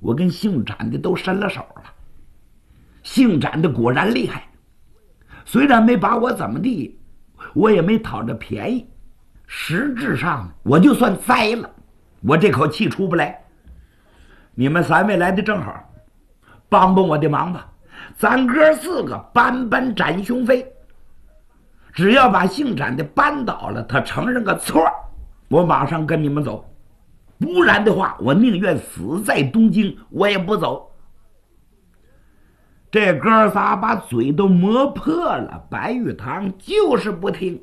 我跟姓展的都伸了手了。姓展的果然厉害，虽然没把我怎么地，我也没讨着便宜，实质上我就算栽了，我这口气出不来。你们3位来的正好，帮帮我的忙吧，咱哥4个搬展雄飞，只要把姓展的扳倒了，他承认个错，我马上跟你们走，不然的话我宁愿死在东京，我也不走。这哥仨把嘴都磨破了，白玉堂就是不听。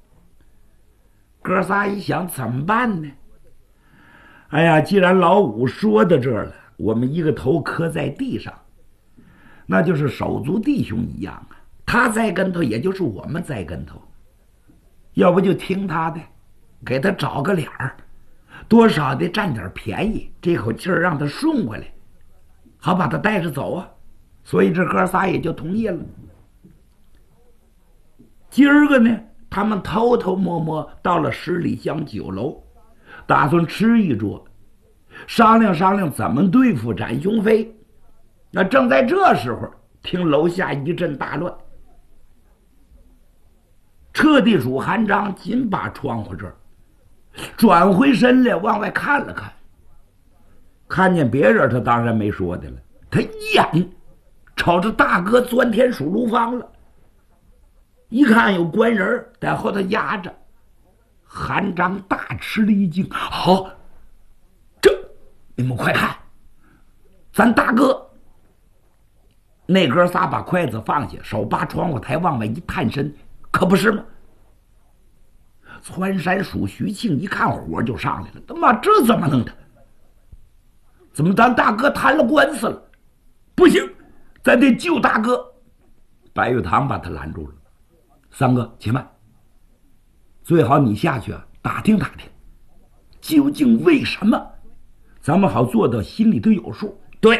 哥仨一想怎么办呢？哎呀，既然老五说到这儿了，我们一个头磕在地上，那就是手足弟兄一样啊，他栽跟头也就是我们栽跟头，要不就听他的，给他找个脸儿，多少得占点便宜，这口气儿让他顺过来，好把他带着走啊。所以这哥仨也就同意了。今儿个呢，他们偷偷摸摸到了十里香酒楼，打算吃一桌，商量商量怎么对付展雄飞。那正在这时候，听楼下一阵大乱，彻地主韩章紧把窗户这儿转回身来往外看了看，看见别人他当然没说的了，他一眼瞅着大哥钻天鼠炉房了，一看有官人在后头压着，韩章大吃了一惊，好，这你们快看，咱大哥。那哥仨把筷子放下，手扒窗户台往外一探身，可不是吗？窜山鼠徐庆一看火就上来了，他妈这怎么弄的？怎么咱大哥摊了官司了？不行，咱得救大哥。白玉堂把他拦住了，三哥且慢，最好你下去啊，打听打听究竟为什么，咱们好做到心里头有数。对，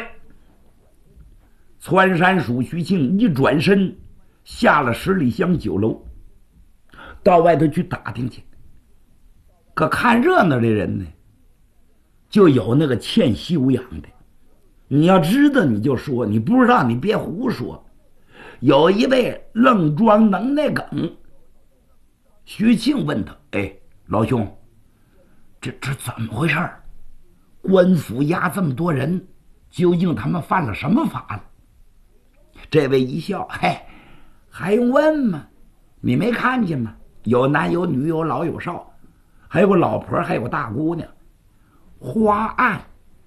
窜山鼠徐庆一转身下了十里香酒楼，到外头去打听去。可看热闹的人呢，就有那个欠修养的，你要知道你就说，你不知道你别胡说。有一位愣装能耐梗，徐庆问他：“哎，老兄，这怎么回事？官府押这么多人，究竟他们犯了什么法了？”这位一笑：“嗨，还用问吗？你没看见吗？有男有女，有老有少，还有个老婆，还有个大姑娘，花案。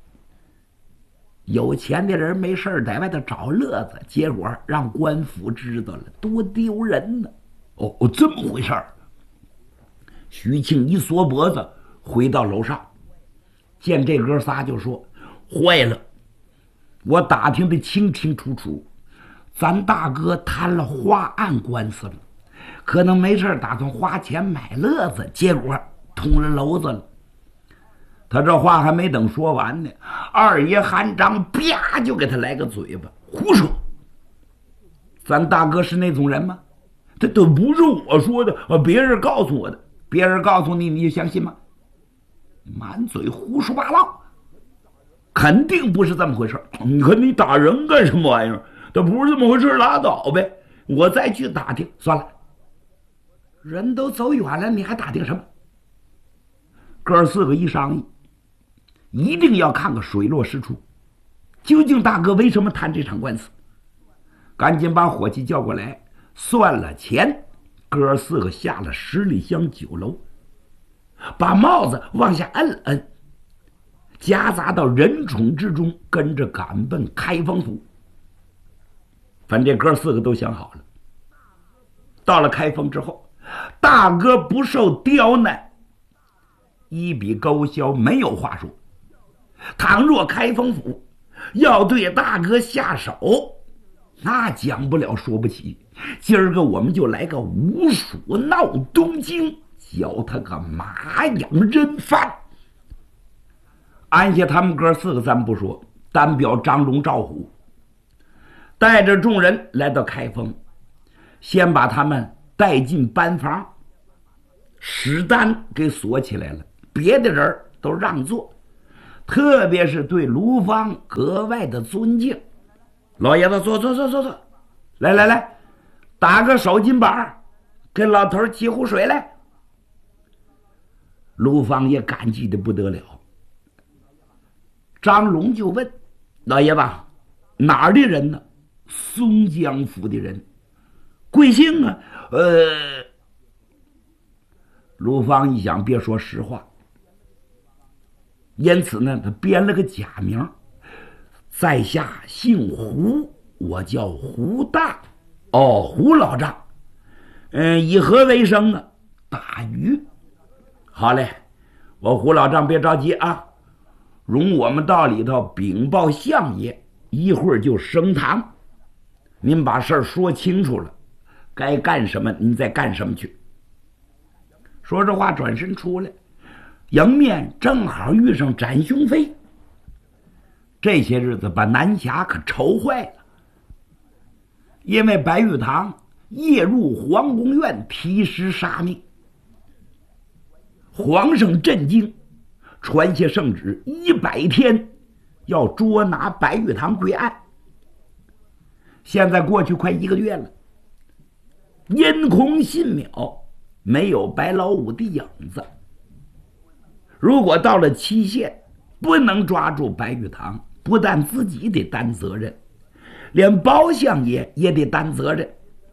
有钱的人没事在外头找乐子，结果让官府知道了，多丢人呢！”哦，这么回事儿。徐庆一缩脖子回到楼上，见这哥仨就说：“坏了，我打听得清清楚楚，咱大哥摊了花案官司了，可能没事打算花钱买乐子，结果捅了娄子了。”他这话还没等说完呢，二爷韩章啪就给他来个嘴巴：“胡说！咱大哥是那种人吗？这都不是我说的，别人告诉我的。别人告诉你，你就相信吗？满嘴胡说八道，肯定不是这么回事。你看你打人干什么玩意儿？这不是这么回事，拉倒呗。我再去打听，算了。人都走远了，你还打听什么？”哥四个一商议，一定要看个水落石出，究竟大哥为什么谈这场官司？赶紧把伙计叫过来，算了钱，哥四个下了十里香酒楼，把帽子往下摁了摁，夹杂到人宠之中，跟着赶奔开封府。反正哥四个都想好了，到了开封之后，大哥不受刁难，一笔勾销，没有话说。倘若开封府要对大哥下手，那讲不了说不起。今儿个我们就来个五鼠闹东京，叫他个马养人翻。按下他们哥四个咱不说，单表张龙赵虎带着众人来到开封，先把他们带进班房，史丹给锁起来了，别的人都让座。 特别是对卢芳格外的尊敬。老爷子，坐，来，打个手巾板，跟老头沏壶水来。卢芳也感激的不得了。张龙就问老爷子，哪儿的人呢？松江府的人。贵姓啊？卢芳一想，别说实话，因此呢，他编了个假名，在下姓胡，我叫胡大。哦，胡老丈。以何为生啊？打鱼。好嘞，我胡老丈别着急啊，容我们到里头禀报相爷，一会儿就升堂。您把事儿说清楚了，该干什么您再干什么去。说这话转身出来，迎面正好遇上展雄飞。这些日子把南侠可愁坏了，因为白玉堂夜入皇宫院提诗杀命，皇上震惊，传下圣旨，100天要捉拿白玉堂归案。现在过去快1个月了，因空信渺，没有白老五的影子。如果到了期限不能抓住白玉堂，不但自己得担责任，连包相爷也得担责任。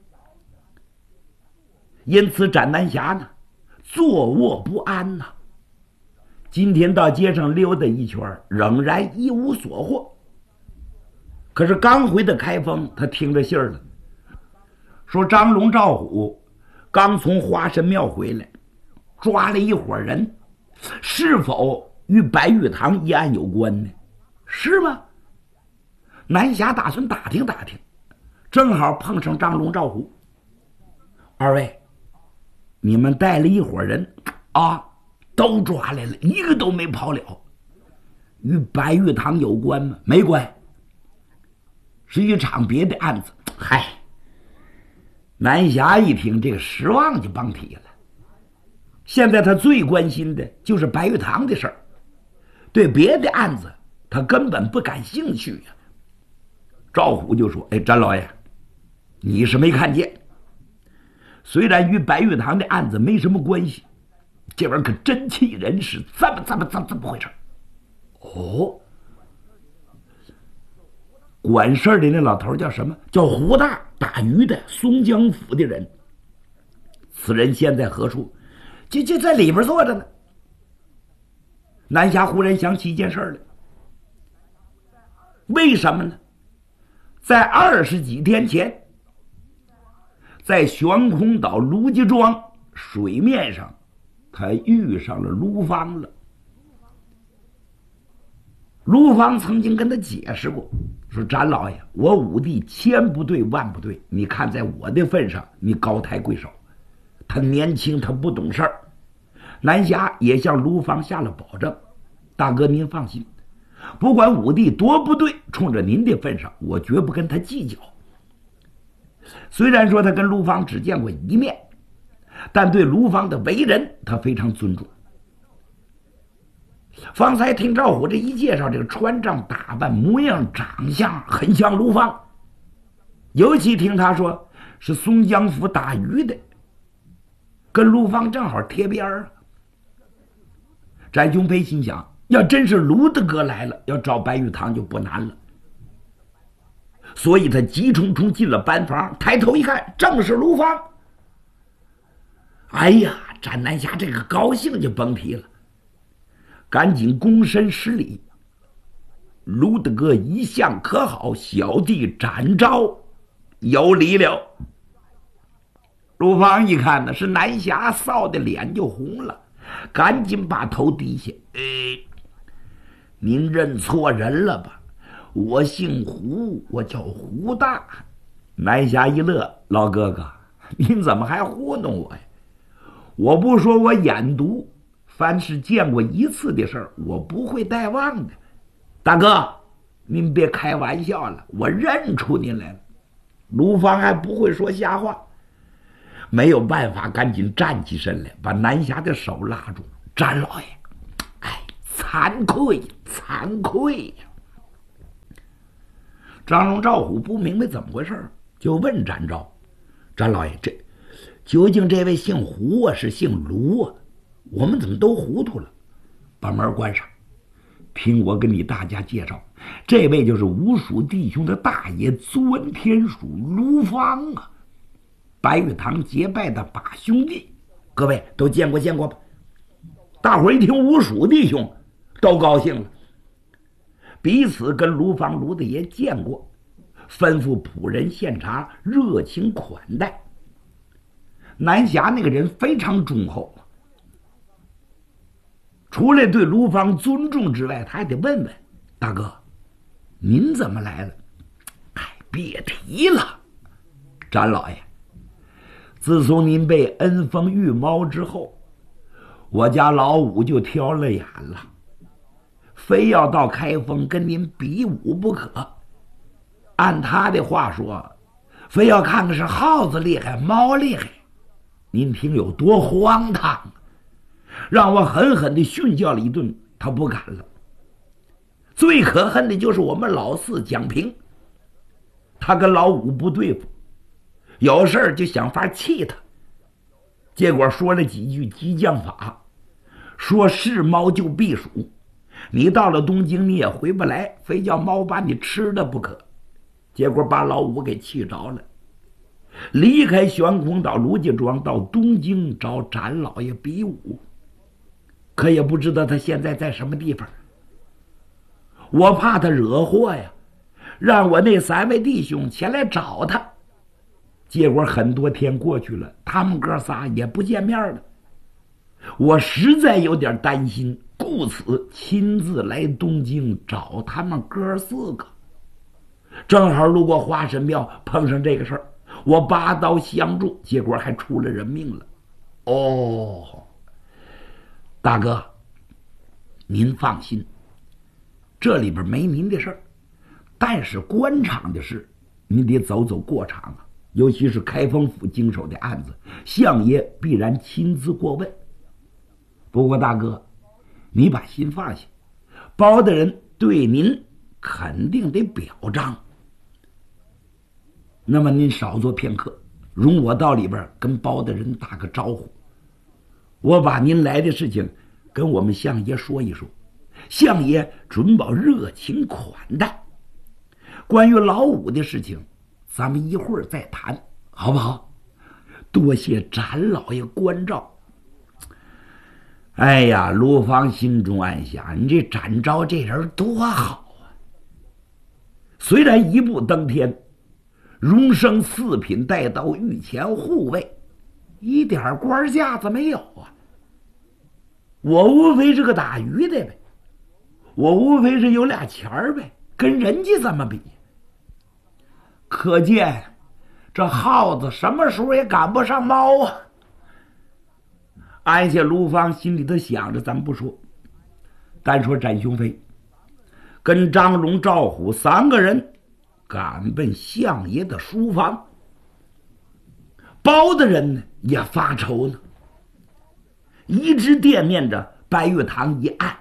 因此展南侠呢，坐卧不安呐。今天到街上溜达一圈，仍然一无所获。可是刚回的开封，他听着信儿了，说张龙赵虎刚从花神庙回来，抓了一伙人，是否与白玉堂一案有关呢？是吗？南侠打算打听打听，正好碰上张龙赵虎。二位，你们带了一伙人啊，都抓来了，一个都没跑了，与白玉堂有关吗？没关，是一场别的案子。嗨，南侠一听这个失望就甭提了。现在他最关心的就是白玉堂的事儿，对别的案子他根本不感兴趣呀。赵虎就说：“哎，詹老爷，你是没看见，虽然与白玉堂的案子没什么关系，这玩意儿可真气人，是这么回事。”哦，管事儿的那老头叫什么？叫胡大，打鱼的，松江府的人。此人现在何处？就在里边坐着呢。南侠忽然想起一件事来，为什么呢？在20几天前，在悬空岛卢家庄水面上，他遇上了卢芳了。卢芳曾经跟他解释过，说展老爷，我武帝千不对万不对，你看在我的份上，你高抬贵手。他年轻，他不懂事儿。南侠也向卢芳下了保证，大哥您放心，不管武帝多不对，冲着您的份上，我绝不跟他计较。虽然说他跟卢芳只见过一面，但对卢芳的为人他非常尊重。方才听赵虎这一介绍，这个穿帐打扮模样长相很像卢芳，尤其听他说是松江府打鱼的，跟卢芳正好贴边儿。展雄飞心想，要真是卢大哥来了，要找白玉堂就不难了。所以他急冲冲进了班房，抬头一看，正是卢芳。哎呀，展南侠这个高兴就甭提了，赶紧躬身施礼。卢大哥一向可好，小弟展昭有礼了。卢芳一看呢，是南侠，臊的脸就红了，赶紧把头低下。您认错人了吧？我姓胡，我叫胡大。南侠一乐，老哥哥，您怎么还糊弄我呀？我不说我眼毒，凡是见过一次的事儿，我不会淡忘的。大哥，您别开玩笑了，我认出您来了。卢芳还不会说瞎话，没有办法，赶紧站起身来，把南侠的手拉住。展老爷，哎， 惭愧，惭愧呀！张龙赵虎不明白怎么回事，就问展昭：“展老爷，这究竟这位姓胡啊，是姓卢啊？我们怎么都糊涂了？”把门关上，听我跟你大家介绍，这位就是吴蜀弟兄的大爷钻天鼠卢芳啊，白玉堂结拜的把兄弟，各位都见过吧？大伙一听吴蜀弟兄，都高兴了，彼此跟卢芳卢大爷见过，吩咐仆人献茶，热情款待。南峡那个人非常忠厚，除了对卢芳尊重之外，他还得问问大哥，您怎么来了？哎，别提了，展老爷，自从您被恩封御猫之后，我家老五就挑了眼了，非要到开封跟您比武不可。按他的话说，非要看看是耗子厉害猫厉害。您听有多荒唐，让我狠狠地训教了一顿，他不敢了。最可恨的就是我们老四蒋平，他跟老五不对付，有事儿就想法气他，结果说了几句激将法，说是猫就避暑，你到了东京你也回不来，非叫猫把你吃了不可。结果把老五给气着了，离开悬空岛卢家庄到东京找展老爷比武，可也不知道他现在在什么地方。我怕他惹祸呀，让我那3位弟兄前来找他，结果很多天过去了，他们哥仨也不见面了。我实在有点担心，故此亲自来东京找他们哥4个。正好路过花神庙，碰上这个事儿，我拔刀相助，结果还出了人命了。哦，大哥，您放心，这里边没您的事儿，但是官场的事，您得走走过场啊。尤其是开封府经手的案子，相爷必然亲自过问。不过大哥，你把心放下，包大人对您肯定得表彰。那么您少做片刻，容我到里边跟包大人打个招呼。我把您来的事情跟我们相爷说一说，相爷准保热情款待。关于老五的事情，咱们一会儿再谈，好不好？多谢展老爷关照。哎呀，卢芳心中暗想，你这展昭这人多好啊！虽然一步登天，荣升4品带刀御前护卫，一点官架子没有啊。我无非是个打鱼的呗，我无非是有俩钱儿呗，跟人家怎么比？可见这耗子什么时候也赶不上猫啊！按下卢芳心里头想着，咱不说，单说展雄飞跟张龙、赵虎3个人赶奔相爷的书房。包大人呢也发愁呢，一直惦念着白玉堂一案，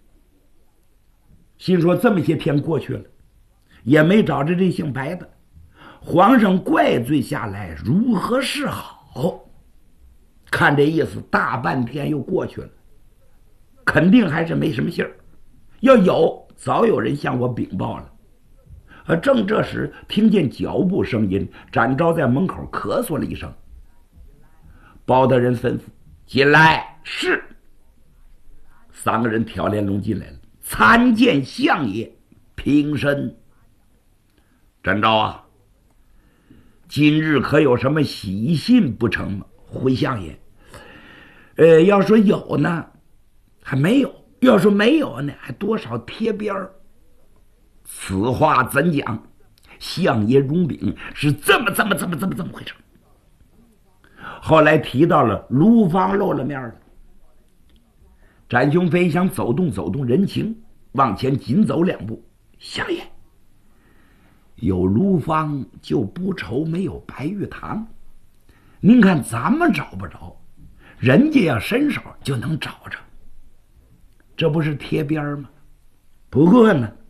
心说这么些天过去了，也没找着这姓白的，皇上怪罪下来，如何是好？看这意思，大半天又过去了，肯定还是没什么信儿。要有，早有人向我禀报了。正这时，听见脚步声音，展昭在门口咳嗽了一声。包大人吩咐：“进来。”是。3个人挑帘笼进来了，参见相爷，平身。展昭啊，今日可有什么喜信不成吗？回相爷。要说有呢，还没有；要说没有呢，还多少贴边儿。此话怎讲？相爷容禀是这么回事。后来提到了卢芳露了面了，展雄飞想走动人情，往前紧走2步。相爷，有卢芳就不愁没有白玉堂，您看咱们找不着，人家要伸手就能找着。 这不是贴边吗？不过呢，